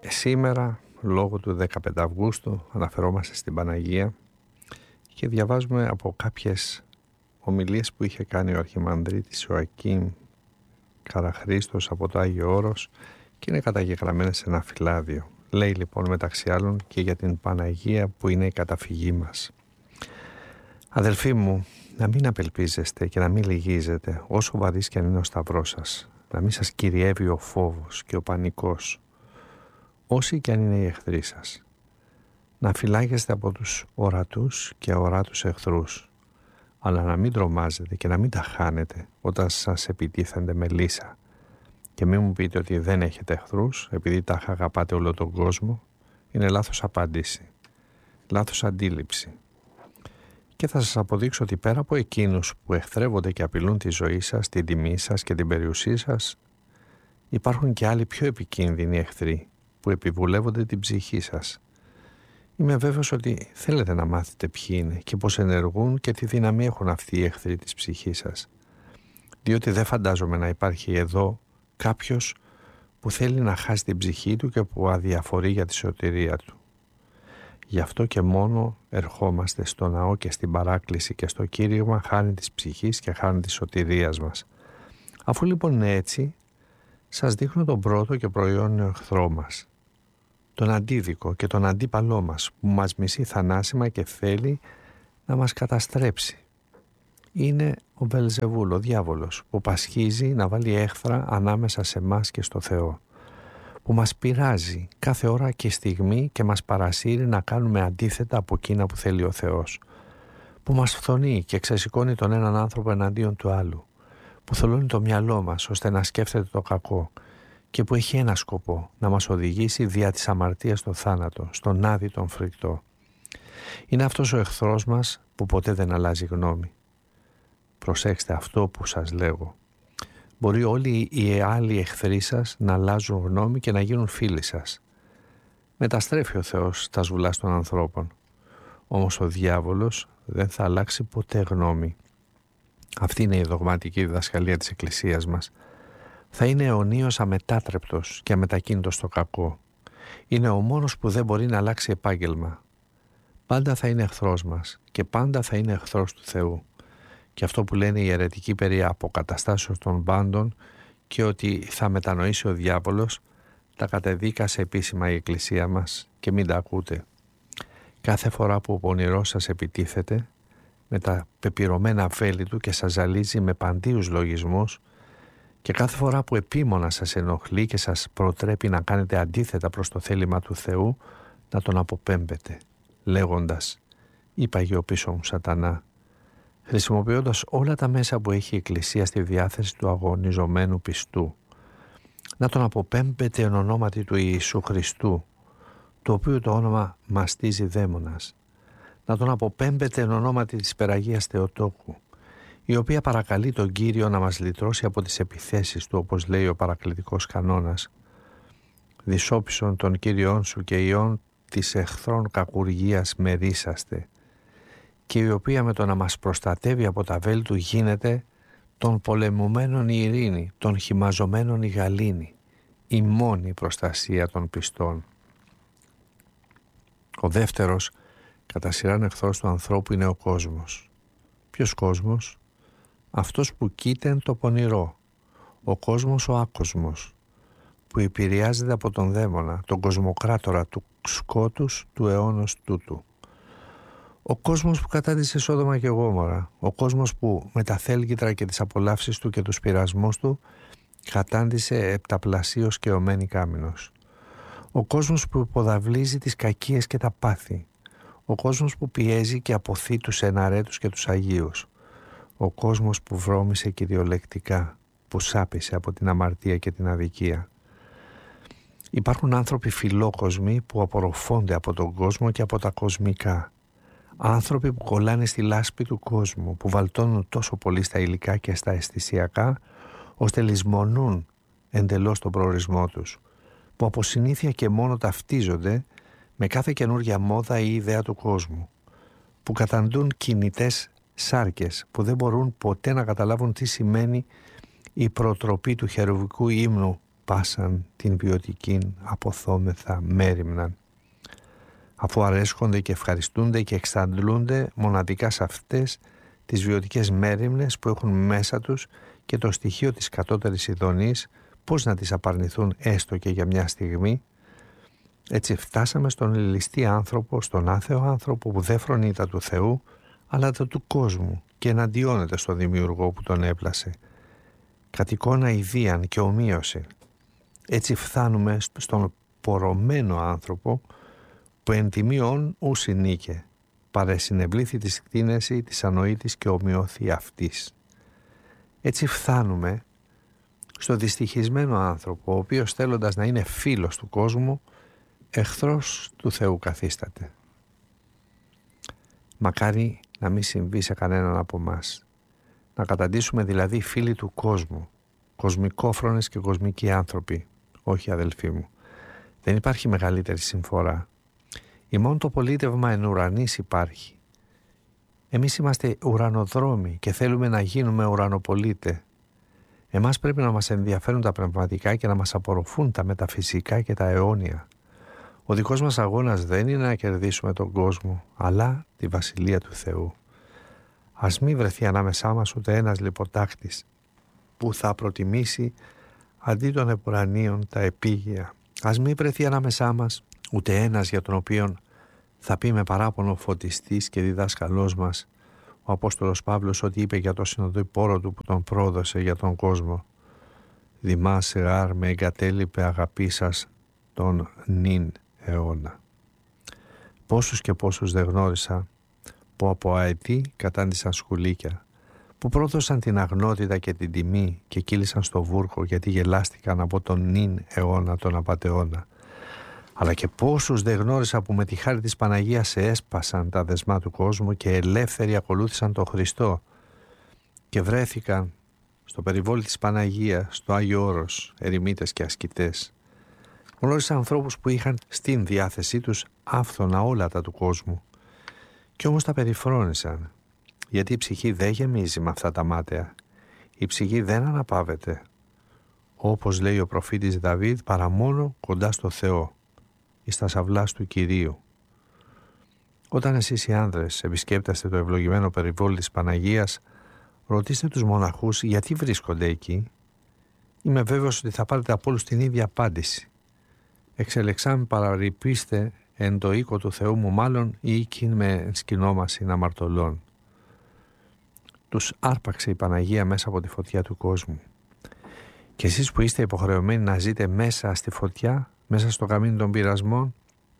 Σήμερα, λόγω του 15 Αυγούστου, αναφερόμαστε στην Παναγία και διαβάζουμε από κάποιες ομιλίες που είχε κάνει ο Αρχιμανδρίτης Ιωακήμ Καραχρήστος από το Άγιο Όρος και είναι καταγεγραμμένες σε ένα φυλάδιο. Λέει λοιπόν μεταξύ άλλων και για την Παναγία που είναι η καταφυγή μας. Αδελφοί μου, να μην απελπίζεστε και να μην λυγίζετε όσο βαρύς και αν είναι ο σταυρός σας. Να μην σας κυριεύει ο φόβος και ο πανικός, όσοι και αν είναι οι εχθροί σας. Να φυλάγεστε από τους ορατούς και αοράτους εχθρούς, αλλά να μην τρομάζετε και να μην τα χάνετε όταν σας επιτίθενται με λύσα. Και μην μου πείτε ότι δεν έχετε εχθρούς επειδή τα αγαπάτε όλο τον κόσμο. Είναι λάθος απάντηση, λάθος αντίληψη. Και θα σας αποδείξω ότι πέρα από εκείνους που εχθρεύονται και απειλούν τη ζωή σας, την τιμή σας και την περιουσία σας, υπάρχουν και άλλοι πιο επικίνδυνοι εχθροί που επιβουλεύονται την ψυχή σας. Είμαι βέβαιος ότι θέλετε να μάθετε ποιοι είναι και πώς ενεργούν και τι δύναμη έχουν αυτοί οι εχθροί της ψυχής σας. Διότι δεν φαντάζομαι να υπάρχει εδώ κάποιος που θέλει να χάσει την ψυχή του και που αδιαφορεί για τη σωτηρία του. Γι' αυτό και μόνο ερχόμαστε στο ναό και στην παράκληση και στο κήρυγμα χάρη της ψυχής και χάρη της σωτηρίας μας. Αφού λοιπόν είναι έτσι, σας δείχνω τον πρώτο και προϊόνιο εχθρό μας, τον αντίδικο και τον αντίπαλό μας που μας μισεί θανάσιμα και θέλει να μας καταστρέψει. Είναι ο Βελζεβούλ, ο διάβολος, που πασχίζει να βάλει έχθρα ανάμεσα σε μας και στο Θεό, που μας πειράζει κάθε ώρα και στιγμή και μας παρασύρει να κάνουμε αντίθετα από εκείνα που θέλει ο Θεός, που μας φθονεί και ξεσηκώνει τον έναν άνθρωπο εναντίον του άλλου, που θολώνει το μυαλό μας ώστε να σκέφτεται το κακό και που έχει ένα σκοπό, να μας οδηγήσει δια της αμαρτίας στο θάνατο, στον άδη τον φρικτό. Είναι αυτός ο εχθρός μας που ποτέ δεν αλλάζει γνώμη. Προσέξτε αυτό που σας λέγω. Μπορεί όλοι οι άλλοι εχθροί σας να αλλάζουν γνώμη και να γίνουν φίλοι σας. Μεταστρέφει ο Θεός τα ζουλά των ανθρώπων. Όμως ο διάβολος δεν θα αλλάξει ποτέ γνώμη. Αυτή είναι η δογματική διδασκαλία της Εκκλησίας μας. Θα είναι αιωνίως αμετάτρεπτος και αμετακίνητος στο κακό. Είναι ο μόνος που δεν μπορεί να αλλάξει επάγγελμα. Πάντα θα είναι εχθρός μας και πάντα θα είναι εχθρός του Θεού. Και αυτό που λένε οι αιρετικοί περί αποκαταστάσεως των πάντων και ότι θα μετανοήσει ο διάβολος, τα κατεδίκασε επίσημα η Εκκλησία μας και μην τα ακούτε. Κάθε φορά που ο πονηρός σας επιτίθεται με τα πεπειρωμένα βέλη του και σας ζαλίζει με παντίους λογισμούς και κάθε φορά που επίμονα σας ενοχλεί και σας προτρέπει να κάνετε αντίθετα προς το θέλημα του Θεού, να τον αποπέμπετε, λέγοντας «Είπαγε ο πίσω μου Σατανά», χρησιμοποιώντας όλα τα μέσα που έχει η Εκκλησία στη διάθεση του αγωνιζομένου πιστού. Να τον αποπέμπετε εν ονόματι του Ιησού Χριστού, το οποίο το όνομα μαστίζει δαίμονας. Να τον αποπέμπετε εν ονόματι της Περαγίας Θεοτόκου, η οποία παρακαλεί τον Κύριο να μας λυτρώσει από τις επιθέσεις του, όπως λέει ο παρακλητικός κανόνας. «Δυσόπισον των Κύριών σου και ιών της εχθρών κακουργίας μερίσαστε», και η οποία με το να μας προστατεύει από τα βέλη του γίνεται των πολεμουμένων η ειρήνη, των χυμαζομένων η γαλήνη, η μόνη προστασία των πιστών. Ο δεύτερος κατά σειράν εχθρός του ανθρώπου είναι ο κόσμος. Ποιος κόσμος? Αυτός που κοίτεν το πονηρό, ο κόσμος ο άκοσμος, που επηρεάζεται από τον δαίμονα, τον κοσμοκράτορα του σκότους του αιώνος τούτου. Ο κόσμος που κατάντησε Σόδομα και Γόμορα, ο κόσμος που με τα θέλγητρα και τις απολαύσεις του και τους πειρασμούς του κατάντησε επταπλασίως και ομένη κάμηνος. Ο κόσμος που υποδαβλίζει τις κακίες και τα πάθη. Ο κόσμος που πιέζει και αποθεί τους εναρέτους και τους αγίους. Ο κόσμος που βρώμησε κυριολεκτικά, που σάπισε από την αμαρτία και την αδικία. Υπάρχουν άνθρωποι φιλόκοσμοι που απορροφώνται από τον κόσμο και από τα κοσμικά. Άνθρωποι που κολλάνε στη λάσπη του κόσμου, που βαλτώνουν τόσο πολύ στα υλικά και στα αισθησιακά, ώστε λησμονούν εντελώς τον προορισμό τους, που από συνήθεια και μόνο ταυτίζονται με κάθε καινούργια μόδα ή ιδέα του κόσμου, που καταντούν κινητές σάρκες, που δεν μπορούν ποτέ να καταλάβουν τι σημαίνει η προτροπή του χερουβικού ύμνου πάσαν την ποιοτική αποθόμεθα μέριμναν, αφού αρέσκονται και ευχαριστούνται και εξαντλούνται μοναδικά σε αυτές τις βιωτικές μέριμνες που έχουν μέσα τους και το στοιχείο της κατώτερης ειδονής, πώς να τις απαρνηθούν έστω και για μια στιγμή. Έτσι φτάσαμε στον ληστή άνθρωπο, στον άθεο άνθρωπο που δεν φρονεί τα του Θεού αλλά τα του κόσμου και εναντιώνεται στον δημιουργό που τον έπλασε, κατ' εικόνα ιδίαν και ομοίωση. Έτσι φτάνουμε στον πορωμένο άνθρωπο που εν τιμίον ους νίκε, παρεσυνευλήθη της κτίνεση της ανοήτης και ομοιώθη αυτής. Έτσι φτάνουμε στο δυστυχισμένο άνθρωπο, ο οποίος θέλοντας να είναι φίλος του κόσμου, εχθρός του Θεού καθίσταται. Μακάρι να μην συμβεί σε κανέναν από μας. Να καταντήσουμε δηλαδή φίλοι του κόσμου, κοσμικόφρονες και κοσμικοί άνθρωποι. Όχι, αδελφοί μου, δεν υπάρχει μεγαλύτερη συμφορά. Ημών το πολίτευμα εν ουρανής υπάρχει. Εμείς είμαστε ουρανοδρόμοι και θέλουμε να γίνουμε ουρανοπολίτε. Εμάς πρέπει να μας ενδιαφέρουν τα πνευματικά και να μας απορροφούν τα μεταφυσικά και τα αιώνια. Ο δικός μας αγώνας δεν είναι να κερδίσουμε τον κόσμο, αλλά τη Βασιλεία του Θεού. Ας μη βρεθεί ανάμεσά μας ούτε ένας λιποτάκτης που θα προτιμήσει αντί των επουρανίων τα επίγεια. Ας μη βρεθεί ανάμεσά μας ούτε ένας για τον οποίον θα πει με παράπονο φωτιστής και διδάσκαλός μας ο Απόστολος Παύλος ότι είπε για το συνοδοιπόρο του που τον πρόδωσε για τον κόσμο. «Δημάς γάρ με εγκατέλειπε αγαπή σας τον νυν αιώνα». Πόσους και πόσους δεν γνώρισα που από αετή κατάντησαν σκουλίκια, που πρόδωσαν την αγνότητα και την τιμή και κύλησαν στο βούρκο γιατί γελάστηκαν από τον νυν αιώνα τον απατεώνα. Αλλά και πόσους δεν γνώρισα που με τη χάρη της Παναγίας έσπασαν τα δεσμά του κόσμου και ελεύθεροι ακολούθησαν τον Χριστό και βρέθηκαν στο περιβόλι της Παναγίας, στο Άγιο Όρος, ερημίτες και ασκητές. Γνώρισα ανθρώπους που είχαν στην διάθεσή τους άφθονα όλα τα του κόσμου και όμως τα περιφρόνησαν, γιατί η ψυχή δεν γεμίζει με αυτά τα μάταια, η ψυχή δεν αναπαύεται, όπως λέει ο προφήτης Δαβίδ, παρά μόνο κοντά στο Θεό, εις τα σαυλάς του Κυρίου. Όταν εσείς οι άνδρες επισκέπτεστε το ευλογημένο περιβόλι της Παναγίας, ρωτήστε τους μοναχούς γιατί βρίσκονται εκεί. Είμαι βέβαιος ότι θα πάρετε από όλους την ίδια απάντηση. Εξελεξάμι παραρρυπήστε εν το οίκο του Θεού μου, μάλλον ή οίκην με σκηνόμασιν αμαρτωλών. Τους άρπαξε η Παναγία μέσα από τη φωτιά του κόσμου. Και εσείς που είστε υποχρεωμένοι να ζείτε μέσα στη φωτιά, μέσα στο καμίνι των πειρασμών,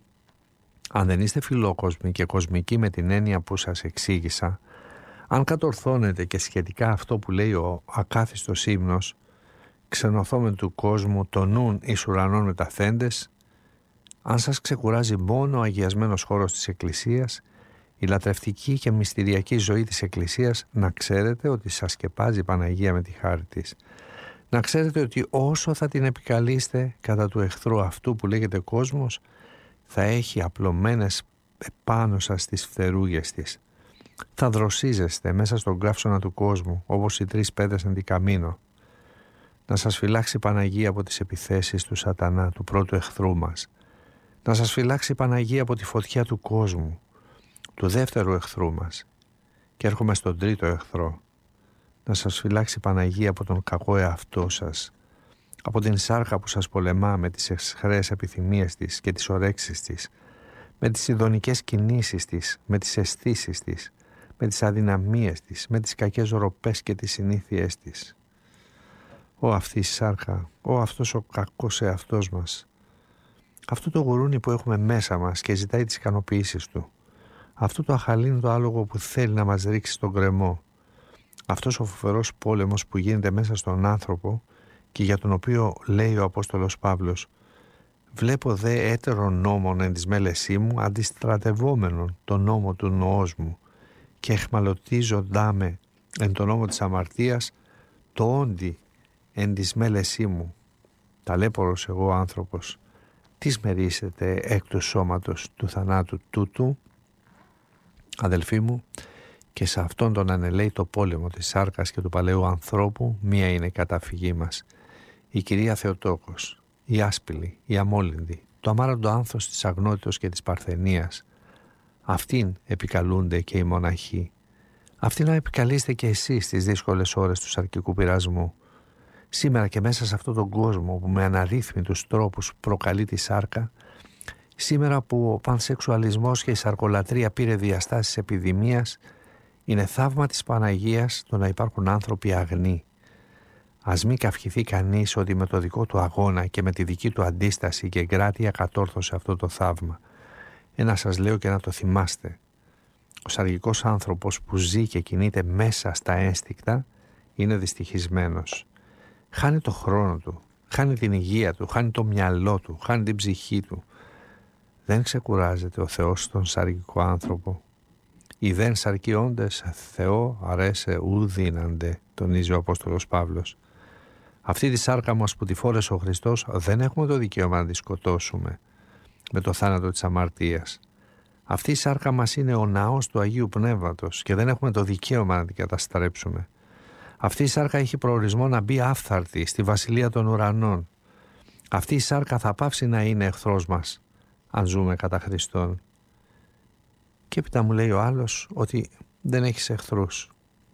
αν δεν είστε φιλόκοσμοι και κοσμικοί με την έννοια που σας εξήγησα, αν κατορθώνετε και σχετικά αυτό που λέει ο ακάθιστος ύμνος, ξενοθόμεν του κόσμου το νουν εις ουρανών μεταθέντες, αν σας ξεκουράζει μόνο ο αγιασμένος χώρος της Εκκλησίας, η λατρευτική και μυστηριακή ζωή της Εκκλησίας, να ξέρετε ότι σας σκεπάζει η Παναγία με τη χάρη της. Να ξέρετε ότι όσο θα την επικαλείστε κατά του εχθρού αυτού που λέγεται κόσμος, θα έχει απλωμένες επάνω σας τις φτερούγες της. Θα δροσίζεστε μέσα στον καύσωνα του κόσμου, όπως οι τρεις πέτρες εν τη καμίνο. Να σας φυλάξει η Παναγία από τις επιθέσεις του σατανά, του πρώτου εχθρού μας. Να σας φυλάξει η Παναγία από τη φωτιά του κόσμου, του δεύτερου εχθρού μας. Και έρχομαι στον τρίτο εχθρό. Να σας φυλάξει η Παναγία από τον κακό εαυτό σας, από την σάρκα που σας πολεμά με τις αισχρές επιθυμίες της και τις ορέξεις της, με τις ειδονικές κινήσεις της, με τις αισθήσεις της, με τις αδυναμίες της, με τις κακές ροπές και τις συνήθειές της. Ω αυτή η σάρκα, ω αυτός ο κακός εαυτός μας, αυτό το γουρούνι που έχουμε μέσα μας και ζητάει τις ικανοποιήσεις του, αυτό το αχαλήνητο άλογο που θέλει να μας ρίξει στον γκρεμό, αυτός ο φοβερός πόλεμος που γίνεται μέσα στον άνθρωπο και για τον οποίο λέει ο Απόστολος Παύλος, βλέπω δε έτερον νόμον εν της μέλεσή μου αντιστρατευόμενον τον νόμο του νοός μου και εχμαλωτίζοντά με εν τον νόμο της αμαρτίας το όντι εν της μέλεσή μου. Ταλέπορος εγώ άνθρωπος, τι μερίσετε εκ του σώματος του θανάτου τούτου. Αδελφοί μου, και σε αυτόν τον ανελαίητο πόλεμο της σάρκας και του παλαιού ανθρώπου μία είναι η καταφυγή μας, η κυρία Θεοτόκος, η Άσπηλη, η Αμόλυνδη, το αμάραντο άνθος της Αγνότητος και της Παρθενίας. Αυτήν επικαλούνται και οι μοναχοί. Αυτήν να επικαλείστε και εσείς στις δύσκολες ώρες του σαρκικού πειρασμού. Σήμερα και μέσα σε αυτόν τον κόσμο που με αναρρύθμιτους τρόπους προκαλεί τη σάρκα, σήμερα που ο πανσεξουαλισμός και η σαρκολατρία πήρε διαστάσεις επιδημίας, είναι θαύμα της Παναγίας το να υπάρχουν άνθρωποι αγνοί. Ας μην καυχηθεί κανείς ότι με το δικό του αγώνα και με τη δική του αντίσταση και εγκράτεια κατόρθωσε αυτό το θαύμα. Ένα σας λέω και να το θυμάστε. Ο σαργικός άνθρωπος που ζει και κινείται μέσα στα ένστικτα είναι δυστυχισμένος. Χάνει το χρόνο του, χάνει την υγεία του, χάνει το μυαλό του, χάνει την ψυχή του. Δεν ξεκουράζεται ο Θεός στον σαργικό άνθρωπο. Οι δεν σαρκιόντες Θεό αρέσε ου δύνανται, τονίζει ο Απόστολος Παύλος. Αυτή τη σάρκα μας που τη φόρεσε ο Χριστός δεν έχουμε το δικαίωμα να τη σκοτώσουμε με το θάνατο της αμαρτίας. Αυτή η σάρκα μας είναι ο ναός του Αγίου Πνεύματος και δεν έχουμε το δικαίωμα να την καταστρέψουμε. Αυτή η σάρκα έχει προορισμό να μπει άφθαρτη στη βασιλεία των ουρανών. Αυτή η σάρκα θα πάψει να είναι εχθρός μας αν ζούμε κατά Χριστόν. Και έπειτα μου λέει ο άλλος ότι δεν έχεις εχθρούς.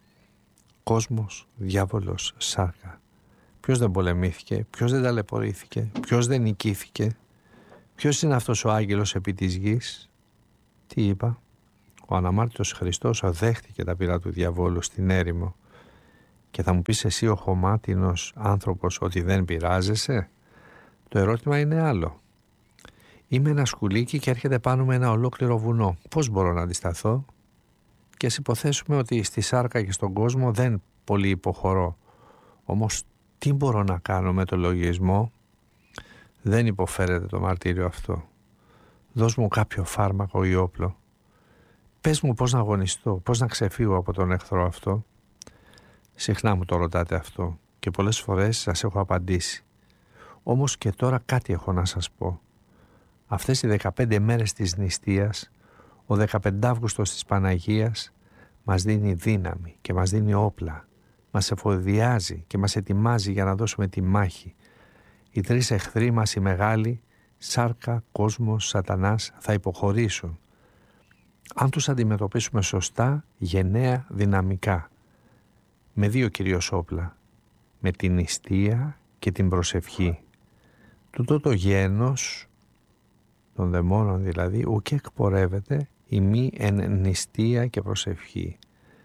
Κόσμος, διάβολος, σάρκα. Ποιος δεν πολεμήθηκε, ποιος δεν ταλαιπωρήθηκε, ποιος δεν νικήθηκε, ποιος είναι αυτός ο άγγελος επί της γης. Τι είπα? Ο αναμάρτητος Χριστός δέχτηκε τα πειρά του διαβόλου στην έρημο. Και θα μου πεις εσύ ο χωμάτινος άνθρωπος ότι δεν πειράζεσαι? Το ερώτημα είναι άλλο. Είμαι ένα σκουλίκι και έρχεται πάνω με ένα ολόκληρο βουνό. Πώς μπορώ να αντισταθώ? Και ας υποθέσουμε ότι στη σάρκα και στον κόσμο δεν πολύ υποχωρώ. Όμως τι μπορώ να κάνω με το λογισμό? Δεν υποφέρεται το μαρτύριο αυτό. Δώσ' μου κάποιο φάρμακο ή όπλο. Πες μου πώς να αγωνιστώ, πώς να ξεφύγω από τον εχθρό αυτό. Συχνά μου το ρωτάτε αυτό και πολλές φορές σας έχω απαντήσει. Όμως και τώρα κάτι έχω να σας πω. Αυτές οι 15 μέρες της νηστείας, ο 15 Αύγουστος της Παναγίας μας δίνει δύναμη και μας δίνει όπλα. Μας εφοδιάζει και μας ετοιμάζει για να δώσουμε τη μάχη. Οι τρεις εχθροί μας, οι μεγάλοι, σάρκα, κόσμος, σατανάς, θα υποχωρήσουν. Αν τους αντιμετωπίσουμε σωστά, γενναία, δυναμικά. Με δύο κυρίως όπλα. Με την νηστεία και την προσευχή. Τούτο το γένος των δαιμόνων δηλαδή ουκ εκπορεύεται η μη εν νηστεία και προσευχή.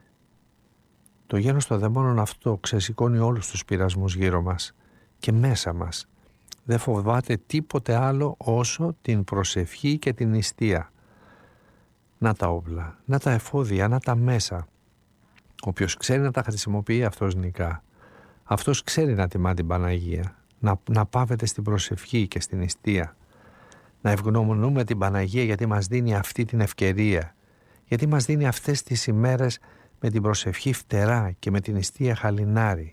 Το γένος των δαιμόνων αυτό ξεσηκώνει όλους τους πειρασμούς γύρω μας και μέσα μας. Δεν φοβάται τίποτε άλλο όσο την προσευχή και την νηστεία. Να τα όπλα, να τα εφόδια, να τα μέσα. Όποιος ξέρει να τα χρησιμοποιεί, αυτός νικά. Αυτός ξέρει να τιμά την Παναγία, να πάβεται στην προσευχή και στην νηστεία. Να ευγνωμονούμε την Παναγία γιατί μας δίνει αυτή την ευκαιρία, γιατί μας δίνει αυτές τις ημέρες με την προσευχή φτερά και με την νηστεία χαλινάρι.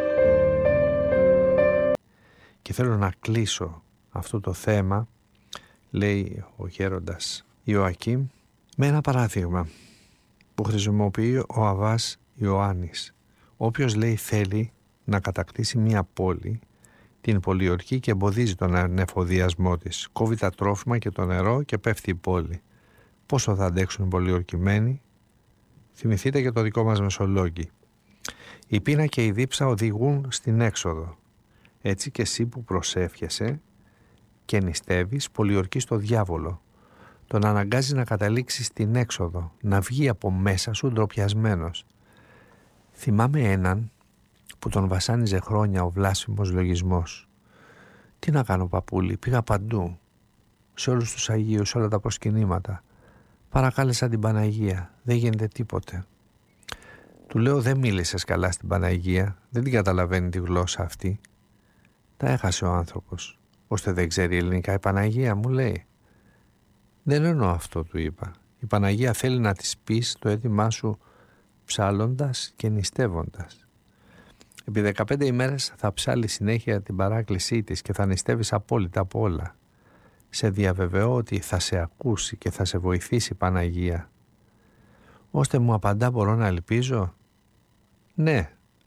Και θέλω να κλείσω αυτό το θέμα, λέει ο γέροντας Ιωακήμ, με ένα παράδειγμα που χρησιμοποιεί ο Αββάς Ιωάννης. Όποιος λέει θέλει να κατακτήσει μία πόλη, την πολιορκεί και εμποδίζει τον ανεφοδιασμό της. Κόβει τα τρόφιμα και το νερό και πέφτει η πόλη. Πόσο θα αντέξουν οι πολιορκημένοι? Θυμηθείτε και το δικό μας Μεσολόγγι. Η πείνα και η δίψα οδηγούν στην έξοδο. Έτσι και εσύ που προσεύχεσαι και νηστεύεις, πολιορκείς το διάβολο. Τον αναγκάζει να καταλήξει στην έξοδο, να βγει από μέσα σου ντροπιασμένος. Θυμάμαι έναν που τον βασάνιζε χρόνια ο βλάσφημος λογισμός. Τι να κάνω παππούλη, πήγα παντού, σε όλους τους Αγίους, σε όλα τα προσκυνήματα. Παρακάλεσα την Παναγία, δεν γίνεται τίποτε. Του λέω δεν μίλησες καλά στην Παναγία, δεν την καταλαβαίνει τη γλώσσα αυτή. Τα έχασε ο άνθρωπος, ώστε δεν ξέρει ελληνικά η Παναγία, μου λέει. Δεν εννοώ αυτό, του είπα. Η Παναγία θέλει να της πεις το αίτημά σου ψάλλοντας και νηστεύοντας. Επί 15 ημέρες θα ψάλει συνέχεια την παράκλησή της και θα νηστεύεις απόλυτα από όλα. Σε διαβεβαιώ ότι θα σε ακούσει και θα σε βοηθήσει η Παναγία. Ώστε μου απαντά μπορώ να ελπίζω? Ναι,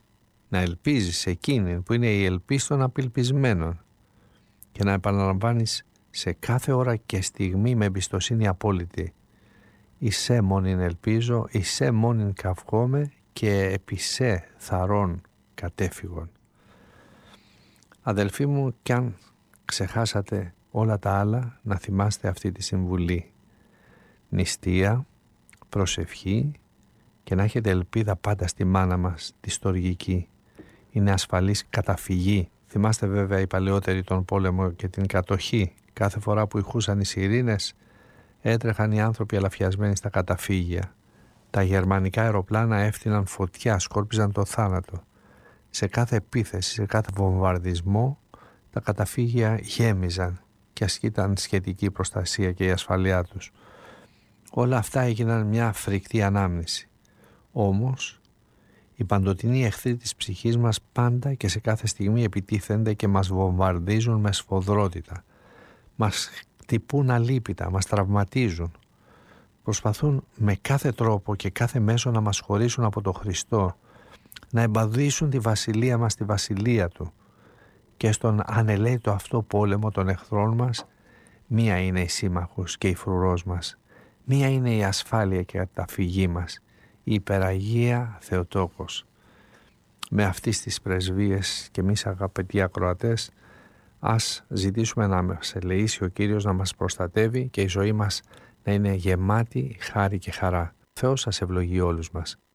να ελπίζεις σε εκείνη που είναι η ελπίση των απελπισμένων και να επαναλαμβάνεις σε κάθε ώρα και στιγμή με εμπιστοσύνη απόλυτη: «Εισέ μόνην ελπίζω, εισέ μόνην καυγόμαι και επί σε θαρών κατέφυγον». Αδελφοί μου, κι αν ξεχάσατε όλα τα άλλα, να θυμάστε αυτή τη συμβουλή: νηστεία, προσευχή και να έχετε ελπίδα πάντα στη μάνα μας, τη στοργική. Είναι ασφαλής καταφυγή. Θυμάστε βέβαια οι παλαιότεροι τον πόλεμο και την κατοχή. Κάθε φορά που ηχούσαν οι σιρήνες, έτρεχαν οι άνθρωποι αλαφιασμένοι στα καταφύγια. Τα γερμανικά αεροπλάνα έφτιαναν φωτιά, σκόρπιζαν το θάνατο. Σε κάθε επίθεση, σε κάθε βομβαρδισμό, τα καταφύγια γέμιζαν και ασκήταν σχετική προστασία και η ασφαλειά τους. Όλα αυτά έγιναν μια φρικτή ανάμνηση. Όμως, οι παντοτινοί εχθροί της ψυχής μας πάντα και σε κάθε στιγμή επιτίθενται και μας βομβαρδίζουν με σφοδρότητα. Μας χτυπούν αλίπητα, μας τραυματίζουν. Προσπαθούν με κάθε τρόπο και κάθε μέσο να μας χωρίσουν από τον Χριστό, να εμπαδίσουν τη βασιλεία μας στη βασιλεία Του. Και στον ανελαίτο αυτό πόλεμο των εχθρών μας, μία είναι η σύμμαχος και η φρουρός μας. Μία είναι η ασφάλεια και η καταφυγή μας, η υπεραγία Θεοτόκος. Με αυτές τις πρεσβείες και εμείς, αγαπητοί ακροατές, ας ζητήσουμε να μας ελεήσει ο Κύριος να μας προστατεύει και η ζωή μας να είναι γεμάτη χάρη και χαρά. Θεός σας ευλογεί όλους μας.